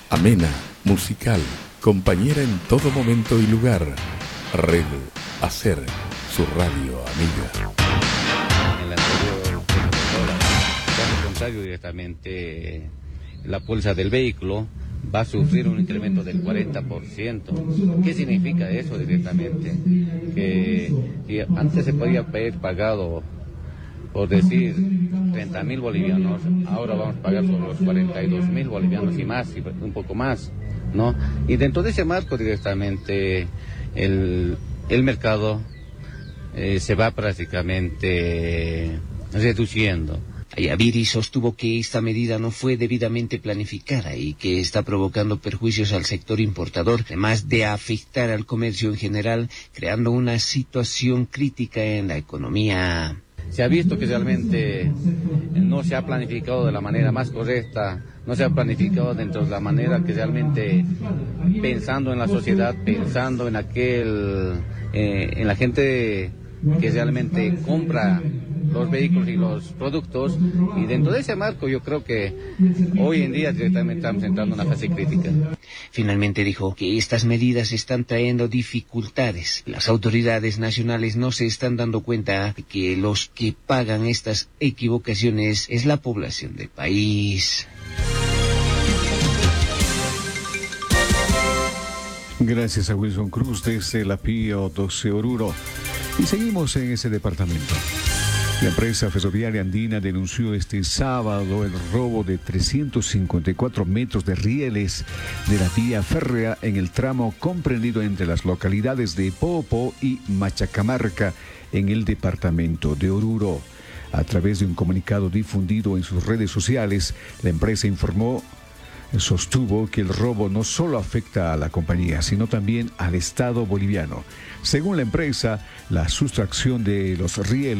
Amena, musical, compañera en todo momento y lugar. Red Hacer, su radio amiga. En la anterior, caso contrario, directamente la póliza del vehículo va a sufrir un incremento del 40%. ¿Qué significa eso directamente? Que antes se podía haber pagado, por decir, 30.000 bolivianos, ahora vamos a pagar sobre los 42.000 bolivianos y más, y un poco más, ¿no? Y dentro de ese marco directamente el mercado se va prácticamente reduciendo. Ayaviri sostuvo que esta medida no fue debidamente planificada y que está provocando perjuicios al sector importador, además de afectar al comercio en general, creando una situación crítica en la economía. Se ha visto que realmente no se ha planificado de la manera más correcta, no se ha planificado dentro de la manera que realmente, pensando en la sociedad, pensando en en la gente que realmente compra los vehículos y los productos, y dentro de ese marco yo creo que hoy en día directamente estamos entrando en una fase crítica. Finalmente dijo que estas medidas están trayendo dificultades. Las autoridades nacionales no se están dando cuenta de que los que pagan estas equivocaciones es la población del país. Gracias a Wilson Cruz desde la Pío 12 Oruro. Y seguimos en ese departamento. La empresa ferroviaria andina denunció este sábado el robo de 354 metros de rieles de la vía férrea en el tramo comprendido entre las localidades de Poopó y Machacamarca en el departamento de Oruro. A través de un comunicado difundido en sus redes sociales, la empresa sostuvo que el robo no solo afecta a la compañía, sino también al Estado boliviano. Según la empresa, la sustracción de los rieles